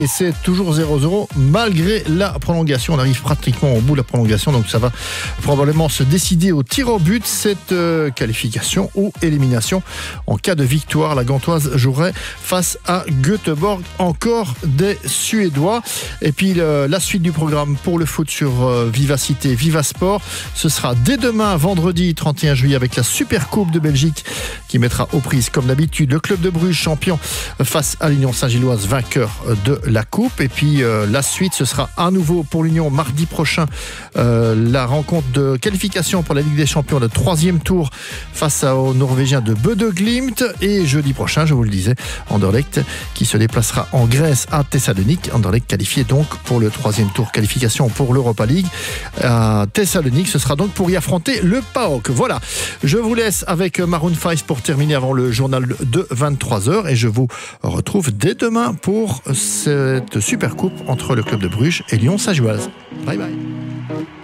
Et c'est toujours 0-0 malgré la prolongation. On arrive pratiquement au bout de la prolongation, donc ça va probablement se décider au tir au but, cette qualification ou élimination. En cas de victoire, la Gantoise jouerait face à Göteborg, encore des Suédois. Et puis la suite du programme pour le foot sur Vivacité, Vivasport, ce sera dès demain, vendredi 31 juillet, avec la Super Coupe de Belgique qui mettra aux prises, comme d'habitude, le Club de Bruges, champion, face à l'Union Saint-Gilloise, vainqueur de la Coupe. Et puis la suite, ce sera à nouveau pour l'Union mardi prochain, la rencontre de qualification pour la Ligue des Champions, le 3e tour face aux Norvégiens de Bodø Glimt. Et jeudi prochain, je vous le disais, Anderlecht qui se déplacera en Grèce à Thessalonique. Anderlecht qualifié donc pour le 3e tour, qualification pour l'Europa League à Thessalonique. Ce sera donc pour y affronter le PAOK. Voilà, je vous laisse avec Maroon 5 pour terminer avant le journal de 23h, et je vous retrouve dès demain pour cette Super Coupe entre le Club de Bruges et Lyon Saint-Gilloise. Bye bye.